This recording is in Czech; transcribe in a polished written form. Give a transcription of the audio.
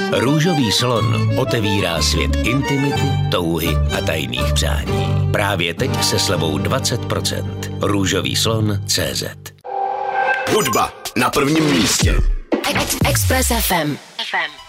Růžový slon otevírá svět intimity, touhy a tajných přání. Právě teď se slevou 20%. Růžovýslon.cz. Hudba na prvním místě. Express FM.